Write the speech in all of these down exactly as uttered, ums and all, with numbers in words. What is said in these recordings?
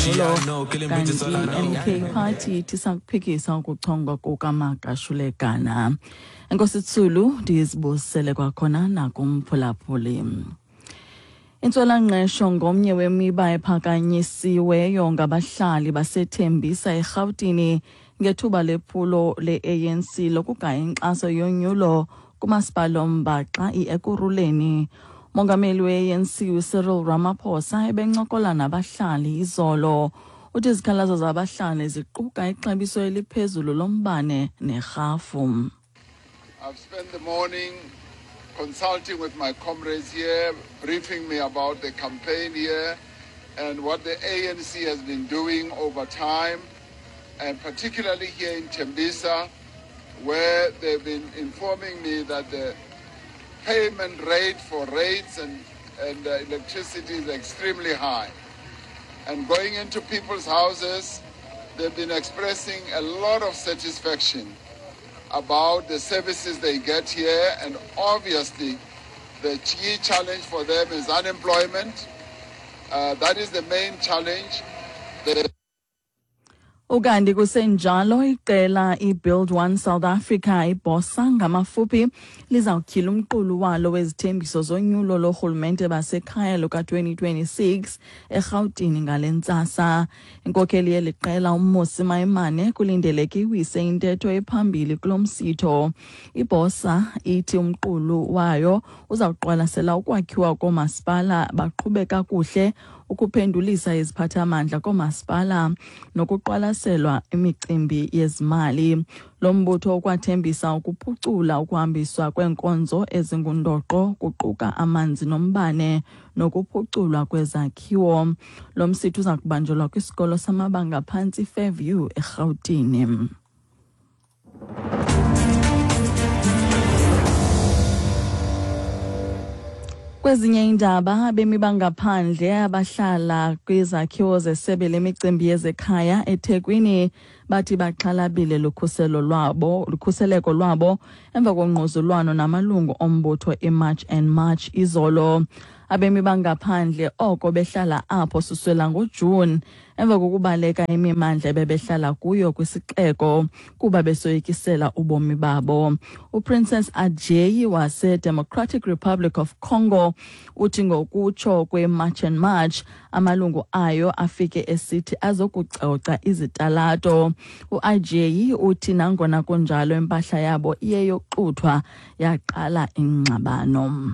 unyulo kanti i-M K Party tisakuphikisa ukuchongwa kukaMagashulekana. Enkosi Tsulu ndizibusele kwakhona nakumphulaphuli. Intswelangqesho ngomnye wemiba ephakanyisiweyo ngabahlali basethembisa eRhawutini ngethuba lephulo le-A N C lokugaya inkxaso yonyulo kumasipala oMbaxa i-Ekurhuleni. Mongameli we-A N C uCyril Ramaphosa ebencokola nabahlali izolo. Uthi izikhalazo zabahlali ziquka ixabiso eliphezulu lombane nerhafu. I've spent the morning consulting with my comrades here, briefing me about the campaign here and what the A N C has been doing over time, and particularly here in Tembisa, where they've been informing me that the payment rate for rates and, and uh, electricity is extremely high. And going into people's houses, they've been expressing a lot of satisfaction about the services they get here, and obviously the key challenge for them is unemployment. Uh, that is the main challenge. The Ugandi kusenjalo iqela iBuild One South Africa ibosa ngamafuphi lizawutyhila umqulu walo wezithembiso zonyulo lorhulumente basekhaya luka twenty twenty-six eRhawutini ngalentsasa. Inkokeli yeli qela uMosi Maimane kulindeleke iwise intetho ephambili kulomsitho. Ibosa ithi umqulu wayo uzawuqwalasela ukwakhiwa komasipala baqhubeka kuhle ukuphendulisa iziphathamandla komasipala nokuqwalaselwa imicimbi yezimali. Lo mbutho ukwathembisa ukuphucula ukuhambiswa kwenkonzo ezingundoqo kuquka amanzi nombane nokuphuculwa kwezakhiwo. Lo msitho uza kubanjelwa kwisikolo samabanga phantsi Fairview eRhawutini. Kwezinye indaba abemi bangaphandle abahlala kwizakhiwo zesebe lemicimbi yezekhaya eThekwini bathi baxhalabile lukhuselo lwabo lukhuseleko lwabo emva kongquzulwano namalungu ombutho eMarch and March izolo. Abemi bangaphandle oko behlala apho suswela ngoJune emva kokubaleka imimandla bebehlala kuyo kwisixeko kuba besoyikisela ubomi babo. UPrincess Ajeyi wase Democratic Republic of Congo uthi ngokutsho kweMarch and March amalungu ayo afike esithi azokucoca izitalato. uAjeyi uthi nangona kunjalo impahla yabo iyeyoxuthwa yaqala ingxabano.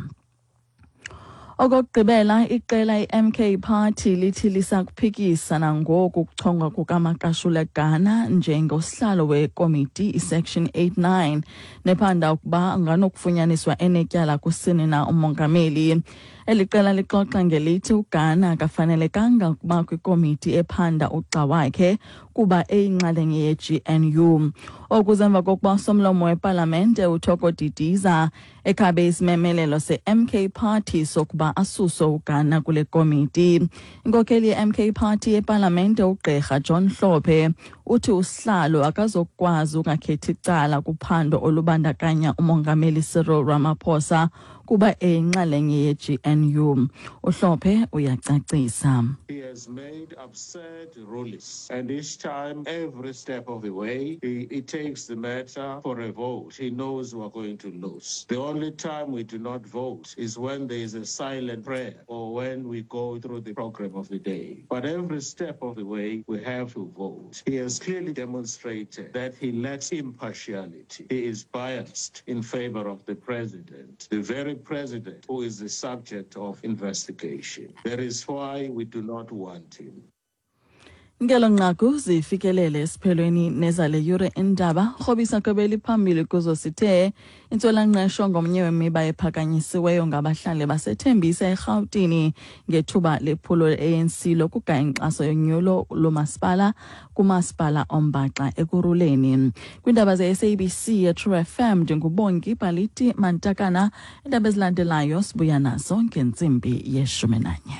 Okokugqibela iqela i-M K Party lithi lisakuphikisa nangoku ukuchongwa kukaMagashulekana njengosihlalo wekomiti isection eighty-nine nephanda ukuba nganokufunyaniswa enetyala kusini na umongameli. Eli qela lixoxa ngelithi uGhana akafanelekanga ukuba kwikomiti ephanda uxa wakhe kuba eyinxalenye ye-G N U. Okuzemva kokuba usomlomo wepalamente uThoko Didiza ekhabe isimemelelo se-M K Party sokuba asuswe uGhana kule komiti. Inkokeli ye-M K Party epalamente uGqirha John Hlophe uthi usihlalo akazokwazi ukakhethi icala kuphando olubandakanya umongameli Cyril Ramaphosa kuba eyinxalenye ye-G N U. uHlophe uyacacisa. He has made absurd rulings, and each time, every step of the way, he, he takes the matter for a vote. He knows we're going to lose. The only time we do not vote is when there is a silent prayer or when we go through the program of the day. But every step of the way, we have to vote. He has clearly demonstrated that he lacks impartiality. He is biased in favor of the president, the very president who is the subject of investigation. That is why we do not want him. Ngelo nqaku zifikelele esiphelweni nezale yure indaba rhobisa kobeli phambili kuzo sithe intswelangqesho ngomnye wemiba ephakanyisiweyo ngabahlali basethembisa eRhawutini ngethuba lephulo le-A N C lokugaya inkxaso yonyulo lomasipala kumasipala oMbaxa Ekurhuleni. Kwindaba ze-S A B C ye-True F M ndingubongi Bhaliti Mantakana. Indaba ezilandelayo sibuya nazo ngentsimbi yeshumi nanye.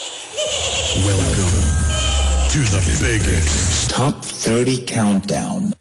Welcome to the biggest Top thirty Countdown.